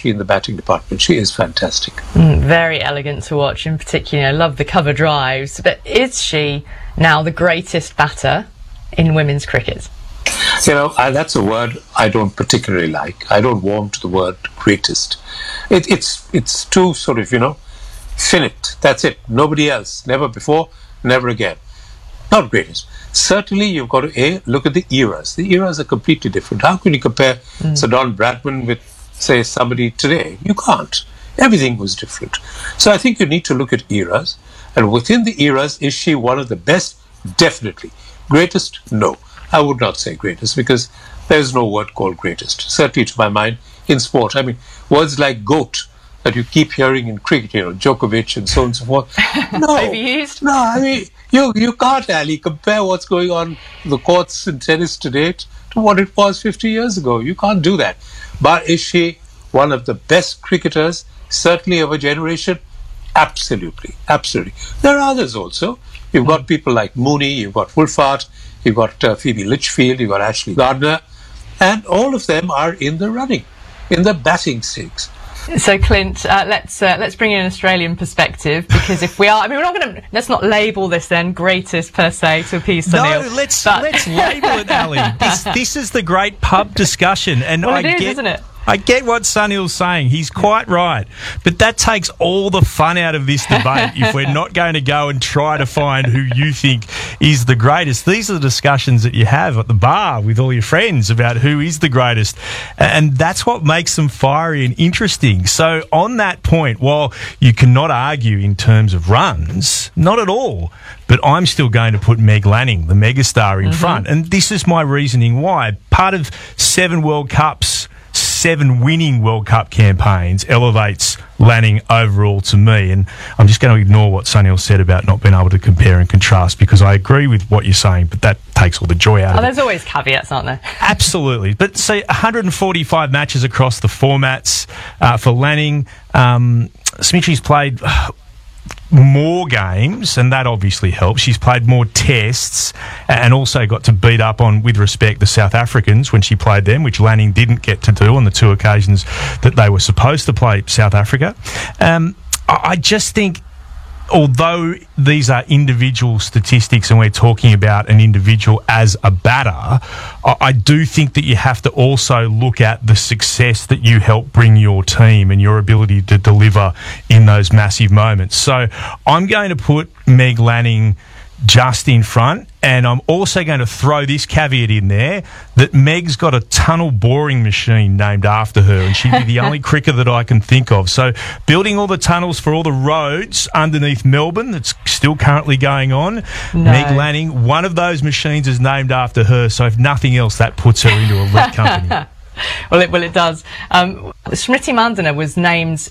especially in the batting department. She is fantastic. Very elegant to watch. In particular, I love the cover drives. But is she now the greatest batter in women's cricket? That's a word I don't particularly like. I don't warm to the word greatest. It's too sort of, finite. That's it. Nobody else. Never before, never again. Not greatest. Certainly, you've got to look at the eras. The eras are completely different. How can you compare Sir Don Bradman with, say, somebody today? You can't. Everything was different. So I think you need to look at eras. And within the eras, is she one of the best? Definitely. Greatest? No. I would not say greatest, because there's no word called greatest. Certainly, to my mind, in sport. I mean, words like GOAT that you keep hearing in cricket, Djokovic and so on and so forth. No. Overused? No, I mean, you can't, Ali, compare what's going on in the courts in tennis today to what it was 50 years ago. You can't do that. But is she one of the best cricketers, certainly of a generation? Absolutely. Absolutely. There are others also. You've got people like Mooney, you've got Wolfhard, you've got Phoebe Litchfield, you've got Ashley Gardner, and all of them are in the running, in the batting stakes. So, Clint, let's bring in an Australian perspective, because if we are, let's not label this then greatest per se to appease Sunil. No, let's label it, Ali. This is the great pub discussion, and isn't it? I get what Sunil's saying. He's quite right. But that takes all the fun out of this debate if we're not going to go and try to find who you think is the greatest. These are the discussions that you have at the bar with all your friends about who is the greatest. And that's what makes them fiery and interesting. So on that point, while you cannot argue in terms of runs, not at all, but I'm still going to put Meg Lanning, the megastar, in front. And this is my reasoning why. Part of 7 World Cups, 7 winning World Cup campaigns elevates Lanning overall to me. And I'm just going to ignore what Sunil said about not being able to compare and contrast, because I agree with what you're saying, but that takes all the joy out of it. There's always caveats, aren't there? Absolutely. But say 145 matches across the formats for Lanning. Smitchy's played more games, and that obviously helps. She's played more tests and also got to beat up on, with respect, the South Africans when she played them, which Lanning didn't get to do on the 2 occasions that they were supposed to play South Africa. I just think, although these are individual statistics and we're talking about an individual as a batter, I do think that you have to also look at the success that you help bring your team and your ability to deliver in those massive moments. So I'm going to put Meg Lanning just in front, and I'm also going to throw this caveat in there that Meg's got a tunnel boring machine named after her, and she'd be the only cricketer that I can think of. So building all the tunnels for all the roads underneath Melbourne, that's still currently going on. No. Meg Lanning, one of those machines is named after her, so if nothing else, that puts her into elite company. Well, it does. Smriti Mandana was named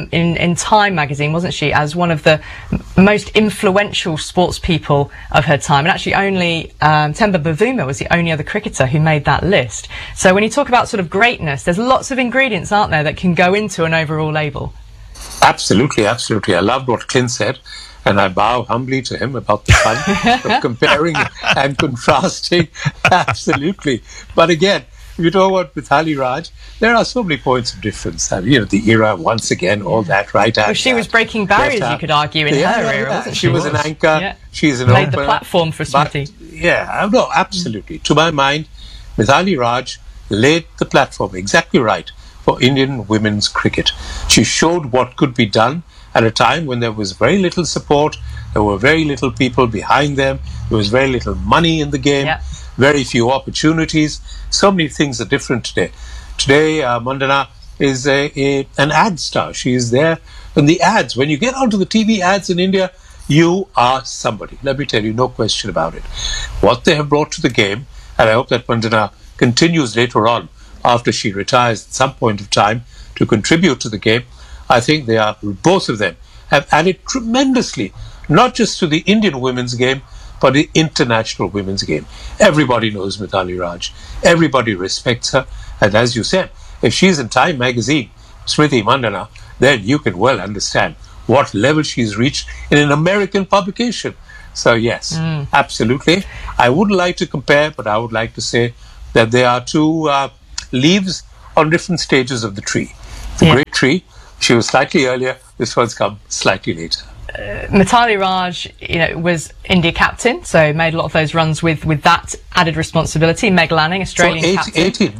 in Time magazine, wasn't she, as one of the most influential sports people of her time. And actually only Temba Bavuma was the only other cricketer who made that list. So when you talk about sort of greatness, there's lots of ingredients, aren't there, that can go into an overall label? Absolutely, absolutely. I loved what Clint said, and I bow humbly to him about the fun of comparing and contrasting. Absolutely. But again, you know what, with Mithali Raj, there are so many points of difference. The era, once again, all that, right? Well, she was breaking barriers, you could argue, in her era, wasn't she? She was an anchor. Yeah. She's an laid opener. The platform for Smriti. No, absolutely. To my mind, Mithali Raj laid the platform, exactly right, for Indian women's cricket. She showed what could be done at a time when there was very little support, there were very little people behind them, there was very little money in the game. Yeah. Very few opportunities. So many things are different today. Today, Mandana is an ad star. She is there in the ads. When you get onto the TV ads in India, you are somebody. Let me tell you, no question about it. What they have brought to the game, and I hope that Mandana continues later on, after she retires at some point of time, to contribute to the game. I think both of them have added tremendously, not just to the Indian women's game, but the international women's game. Everybody knows Mithali Raj. Everybody respects her. And as you said, if she's in Time magazine, Smriti Mandana, then you can well understand what level she's reached in an American publication. So yes, absolutely. I wouldn't like to compare, but I would like to say that there are two leaves on different stages of the tree. The great 83. She was slightly earlier. This one's come slightly later. Mithali Raj, was India captain, so made a lot of those runs with that added responsibility. Meg Lanning, Australian captain.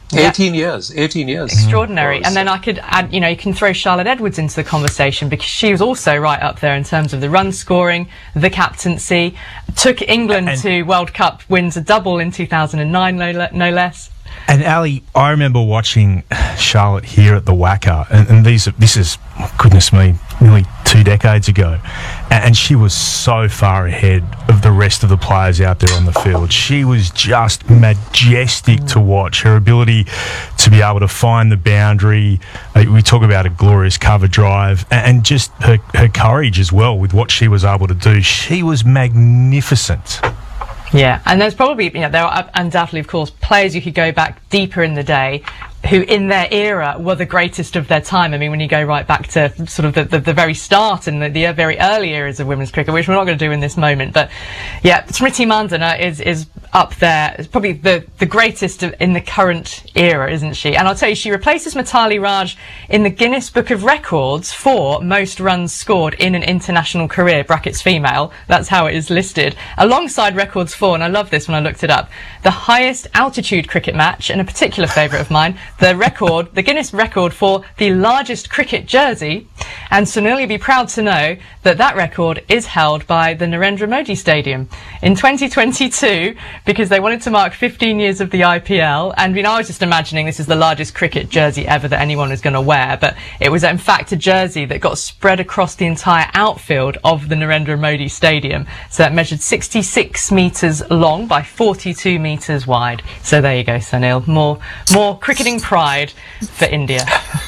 18 years. Extraordinary. And then I could add, you can throw Charlotte Edwards into the conversation, because she was also right up there in terms of the run scoring, the captaincy, took England to World Cup wins, a double in 2009, no less. And Ali, I remember watching Charlotte here at the WACA, and this is, goodness me, nearly 2 decades ago, and she was so far ahead of the rest of the players out there on the field. She was just majestic to watch. Her ability to be able to find the boundary, we talk about a glorious cover drive, and just her courage as well with what she was able to do. She was magnificent. Yeah, and there's probably, there are undoubtedly, of course, players you could go back deeper in the day who in their era were the greatest of their time. I mean, when you go right back to sort of the very start and the very early eras of women's cricket, which we're not going to do in this moment. But yeah, Smriti Mandhana is up there. It's probably the greatest in the current era, isn't she? And I'll tell you, she replaces Mithali Raj in the Guinness Book of Records for most runs scored in an international career, brackets female. That's how it is listed. Alongside records for, and I love this when I looked it up, the highest altitude cricket match, and a particular favourite of mine, the Guinness record for the largest cricket jersey. And Sunil, you'll be proud to know that record is held by the Narendra Modi Stadium in 2022, because they wanted to mark 15 years of the IPL. And I was just imagining this is the largest cricket jersey ever that anyone was going to wear, but it was in fact a jersey that got spread across the entire outfield of the Narendra Modi Stadium. So that measured 66 metres long by 42 metres wide. So there you go, Sunil. More cricketing pride for India.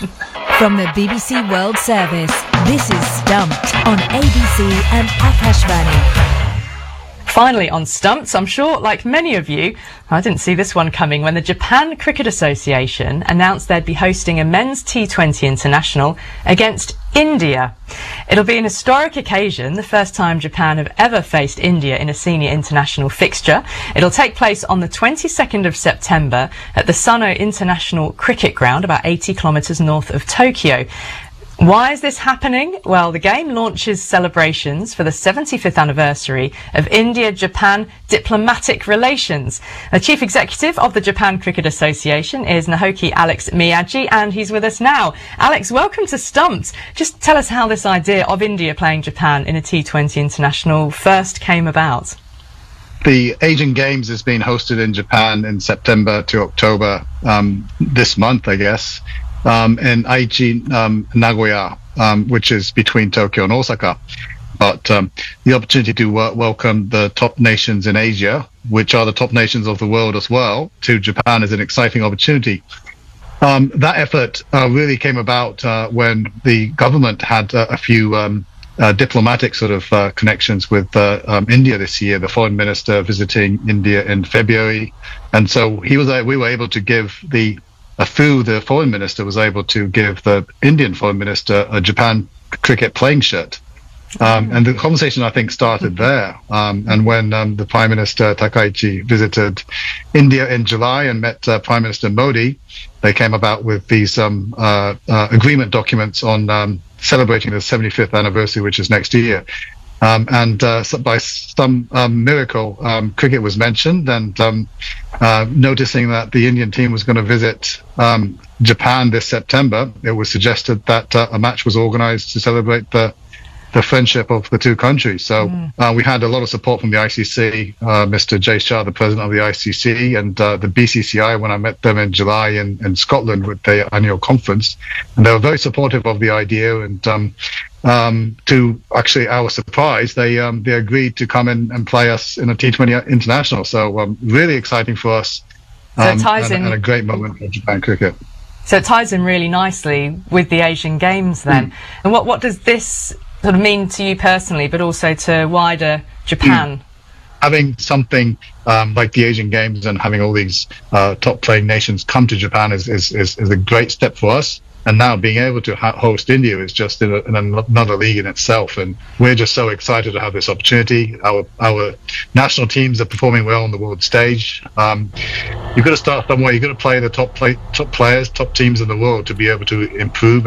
From the BBC World Service, this is Stumped on ABC and Akashvani. Finally on Stumped, I'm sure, like many of you, I didn't see this one coming when the Japan Cricket Association announced they'd be hosting a men's T20 international against India. It'll be an historic occasion, the first time Japan have ever faced India in a senior international fixture. It'll take place on the 22nd of September at the Sano International Cricket Ground, about 80 kilometres north of Tokyo. Why is this happening? Well, the game launches celebrations for the 75th anniversary of India-Japan diplomatic relations. The chief executive of the Japan Cricket Association is Naoki Alex Miyagi, and he's with us now. Alex, welcome to Stumped. Just tell us how this idea of India playing Japan in a T20 international first came about. The Asian Games is being hosted in Japan in September to October this month, I guess. In Aichi, Nagoya, which is between Tokyo and Osaka. But the opportunity to welcome the top nations in Asia, which are the top nations of the world as well, to Japan is an exciting opportunity. That effort really came about when the government had a few diplomatic sort of connections with India this year. The foreign minister visiting India in February. And so we were able to give through the foreign minister was able to give the Indian foreign minister a Japan cricket playing shirt. And the conversation, I think, started there. And when the Prime Minister Takaichi visited India in July and met Prime Minister Modi, they came about with these agreement documents on celebrating the 75th anniversary, which is next year. And by some miracle, cricket was mentioned, and noticing that the Indian team was going to visit Japan this September, it was suggested that a match was organised to celebrate the friendship of the two countries. So we had a lot of support from the ICC, Mr. Jay Shah, the president of the ICC, and the BCCI when I met them in July in Scotland with their annual conference. And they were very supportive of the idea, and to actually our surprise, they agreed to come in and play us in a T20 international. So really exciting for us, so it ties in, and a great moment for Japan cricket. So it ties in really nicely with the Asian Games then. And what does this sort of mean to you personally, but also to wider Japan? Having something like the Asian Games and having all these top playing nations come to Japan is a great step for us. And now being able to host India is just in another league in itself. And we're just so excited to have this opportunity. Our national teams are performing well on the world stage. You've got to start somewhere. You've got to play the top players, top teams in the world to be able to improve